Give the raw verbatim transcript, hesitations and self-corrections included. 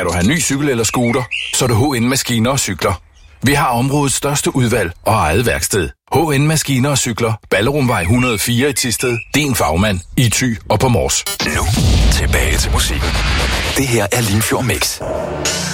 Skal du have ny cykel eller scooter, så er det H N Maskiner og Cykler. Vi har områdets største udvalg og eget værksted. H N Maskiner og Cykler. Ballerumvej et hundrede og fire i Thisted. Din fagmand i Thy og på Mors. Nu tilbage til musikken. Det her er Limfjord Mix.